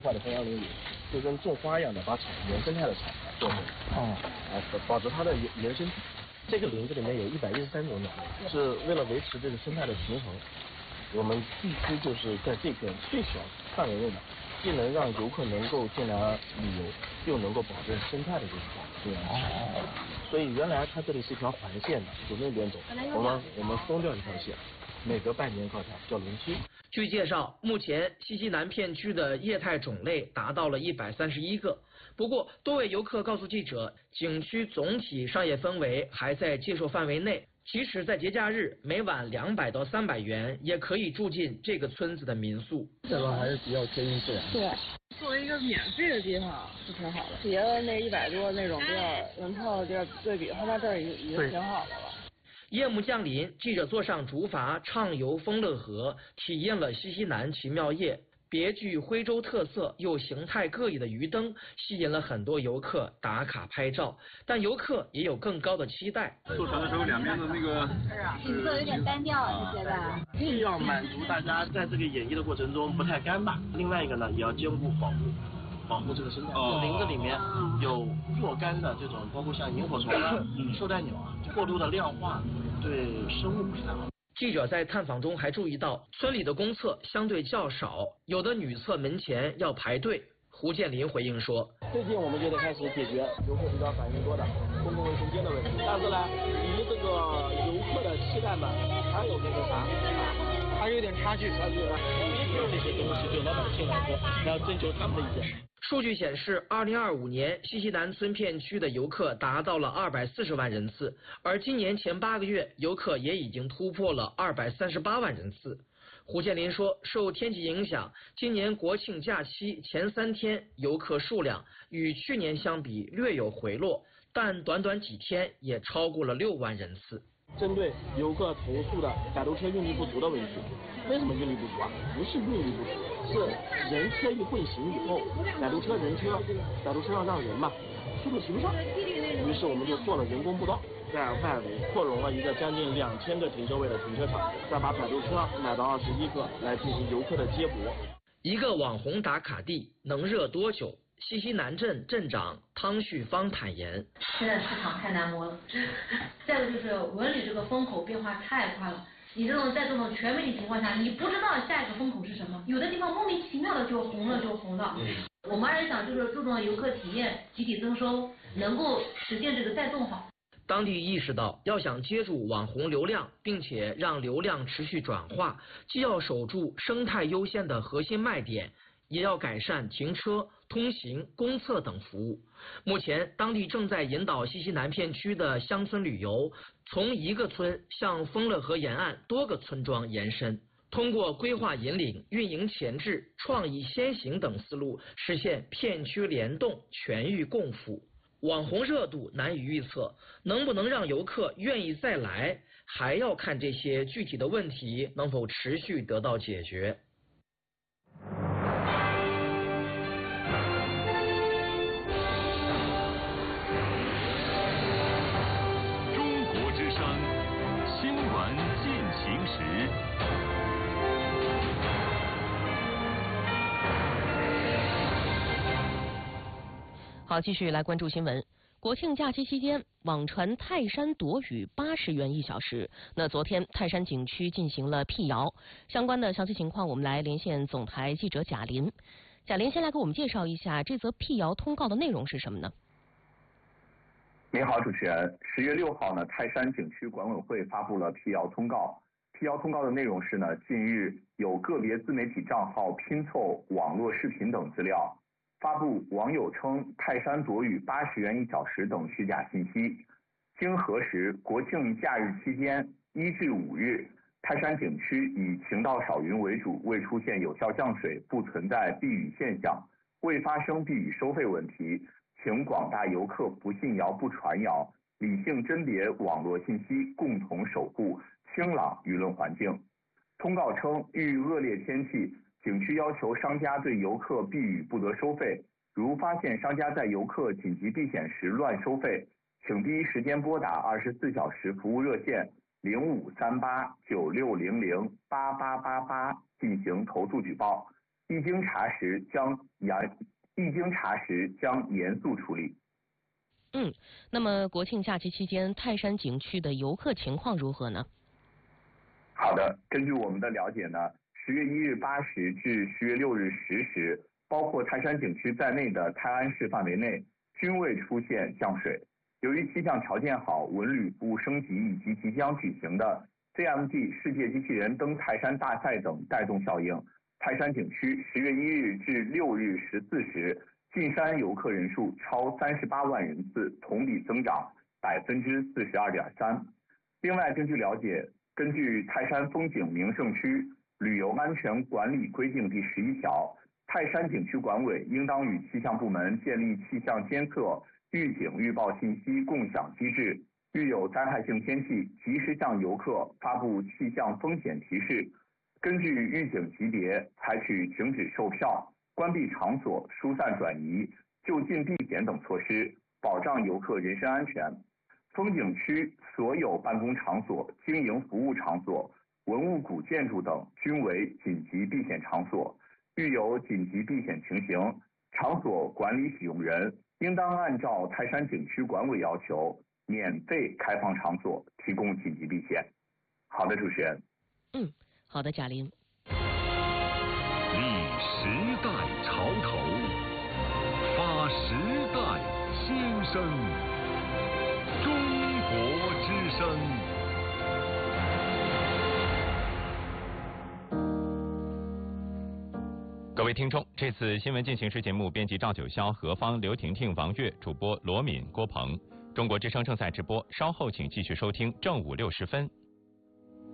化的中央林里，就跟种花一样的，把草原生态的草做成，保持它的原生体。这个林子里面有113种鸟类，是为了维持这个生态的平衡，我们必须就是在这个最小范围内的，既能让游客能够进来旅游，又能够保证生态的这个多样性。所以原来它这里是一条环线的，就那边走，我们封掉一条线，每隔半年搞条叫轮休。 据介绍，目前西溪南片区的业态种类达到了131个。不过，多位游客告诉记者，景区总体商业氛围还在接受范围内，即使在节假日，每晚200到300元也可以住进这个村子的民宿。 这个还是比较贴近自然。 对，作为一个免费的地方是挺好的，别的那100多那种比较门票的地儿对比，他那这儿已经挺好的了。 夜幕降临，记者坐上竹筏畅游丰乐河，体验了西溪南奇妙夜。别具徽州特色又形态各异的鱼灯吸引了很多游客打卡拍照，但游客也有更高的期待。 坐船的时候，两边的那个景色有点单调，你觉得？ 既要满足大家在这个演绎的过程中不太干巴，另外一个呢，也要兼顾保护这个生态。林子里面有若干的这种，包括像萤火虫啊、绶带鸟啊，过度的量化对生物不是太好。 记者在探访中还注意到，村里的公厕相对较少，有的女厕门前要排队。胡建林回应说：“ 最近我们就得开始解决游客比较反映多的公共卫生间的问题，但是呢，离这个游客的期待嘛，还有那个啥，还有点差距。这些东西对老百姓来说，要征求他们的意见。” 数据显示，2025年西溪南村片区的游客达到了240万人次，而今年前8个月，游客也已经突破了238万人次。胡建林说，受天气影响，今年国庆假期前3天游客数量与去年相比略有回落，但短短几天也超过了6万人次。 针对游客投诉的摆渡车运力不足的问题，为什么运力不足啊？不是运力不足，是人车一混行以后，摆渡车要让人嘛，速度提不上，于是我们就做了人工步道，在外围扩容了一个将近2000个停车位的停车场，再把摆渡车买到21个来进行游客的接驳。 一个网红打卡地能热多久？西溪南镇镇长汤旭芳坦言：“ 现在市场太难摸了，再一个就是文旅这个风口变化太快了。你在这种全媒体情况下，你不知道下一个风口是什么，有的地方莫名其妙的就红了。我们还是想就是注重游客体验，集体增收，能够实现这个再动好。” 当地意识到，要想接住网红流量，并且让流量持续转化，既要守住生态优先的核心卖点，也要改善停车、通行、公厕等服务。目前，当地正在引导西溪南片区的乡村旅游，从一个村向丰乐河沿岸多个村庄延伸，通过规划引领、运营前置、创意先行等思路，实现片区联动、全域共辅。网红热度难以预测，能不能让游客愿意再来，还要看这些具体的问题能否持续得到解决。 中国之声新闻进行时。 好，继续来关注新闻。国庆假期期间，网传泰山躲雨80元1小时。那昨天泰山景区进行了辟谣，相关的详细情况，我们来连线总台记者贾林。贾林先来给我们介绍一下这则辟谣通告的内容是什么呢？ 您好，主持人。10月6号呢，泰山景区管委会发布了辟谣通告。辟谣通告的内容是呢，近日有个别自媒体账号拼凑网络视频等资料，发布网友称泰山躲雨80元1小时等虚假信息。经核实，国庆假日期间1至5日，泰山景区以晴到少云为主，未出现有效降水，不存在避雨现象，未发生避雨收费问题，请广大游客不信谣不传谣，理性甄别网络信息，共同守护清朗舆论环境。通告称，遇恶劣天气，景区要求商家对游客避雨不得收费，如发现商家在游客紧急避险时乱收费，请第一时间拨打24小时服务热线053896008888进行投诉举报。 一经查实将严肃处理。 那么国庆假期期间，泰山景区的游客情况如何呢？ 好的，根据我们的了解呢，10月1日8时至10月6日10时，包括泰山景区在内的泰安市范围内均未出现降水。由于气象条件好，文旅服务升级以及即将举行的 CMD 世界机器人登泰山大赛等带动效应，泰山景区10月1日至6日14时进山游客人数超38万人次，同比增长42.3%。另外，根据了解，根据《泰山风景名胜区旅游安全管理规定》第11条，泰山景区管委应当与气象部门建立气象监测、预警预报信息共享机制，遇有灾害性天气，及时向游客发布气象风险提示，根据预警级别采取停止售票、关闭场所、疏散转移、就近避险等措施，保障游客人身安全。风景区所有办公场所、经营服务场所、文物古建筑等均为紧急避险场所，遇有紧急避险情形，场所管理使用人应当按照泰山景区管委要求，免费开放场所，提供紧急避险。好的，主持人。 好的，贾玲。 立时代潮头，发时代新声。中国之声。 各位听众，这次新闻进行时节目编辑赵九霄、何芳、刘婷婷、王悦，主播罗敏、郭鹏。中国之声正在直播，稍后请继续收听正午6时分。